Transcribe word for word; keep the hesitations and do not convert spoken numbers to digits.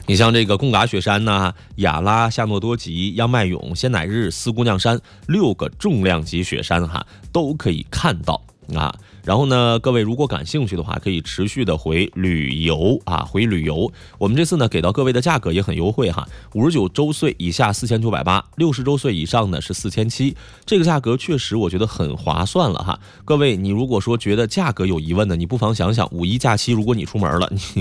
你像这个贡嘎雪山呐、雅拉、夏诺多吉、央麦勇、仙乃日、四姑娘山六个重量级雪山哈，都可以看到啊。然后呢，各位如果感兴趣的话，可以持续的回旅游啊，回旅游。我们这次呢给到各位的价格也很优惠哈，五十九周岁以下四千九百八，六十周岁以上呢是四千七，这个价格确实我觉得很划算了哈。各位，你如果说觉得价格有疑问的，你不妨想想五一假期如果你出门了，你